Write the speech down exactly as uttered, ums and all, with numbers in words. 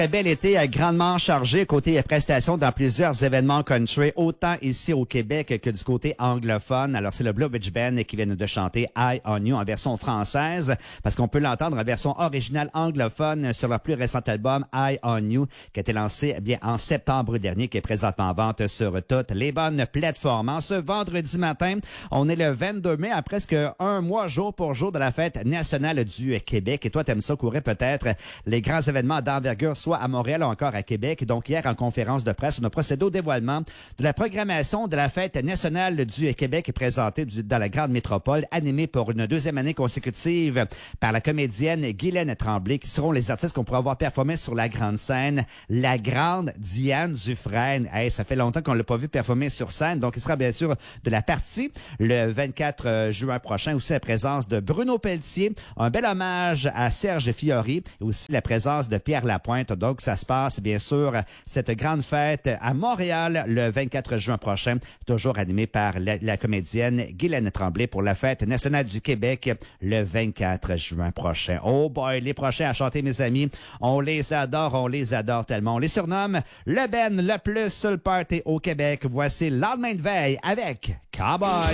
Un bel été euh, grandement chargé côté prestations dans plusieurs événements country, autant ici au Québec que du côté anglophone. Alors, c'est le Blue Ridge Band qui vient de chanter Eye on You en version française, parce qu'on peut l'entendre en version originale anglophone sur leur plus récent album Eye on You, qui a été lancé eh bien en septembre dernier, qui est présentement en vente sur toutes les bonnes plateformes. En ce vendredi matin, on est le vingt-deux mai, à presque un mois jour pour jour de la fête nationale du Québec. Et toi, t'aimes ça courir peut-être les grands événements d'envergure, soit à Montréal ou encore à Québec. Donc, hier, en conférence de presse, on a procédé au dévoilement de la programmation de la Fête nationale du Québec présentée du, dans la grande métropole, animée pour une deuxième année consécutive par la comédienne Guylaine Tremblay, qui seront les artistes qu'on pourra voir performer sur la grande scène. La grande Diane Dufresne. Hey, ça fait longtemps qu'on l'a pas vu performer sur scène. Donc, il sera bien sûr de la partie le vingt-quatre juin prochain. Aussi, la présence de Bruno Pelletier. Un bel hommage à Serge Fiori. Et aussi la présence de Pierre Lapointe. Donc, ça se passe, bien sûr, cette grande fête à Montréal le vingt-quatre juin prochain, toujours animée par la, la comédienne Guylaine Tremblay pour la Fête nationale du Québec le vingt-quatre juin prochain. Oh boy, les prochains à chanter, mes amis, on les adore, on les adore tellement. On les surnomme le Ben le plus sur le party au Québec. Voici le lendemain de veille avec Cowboy.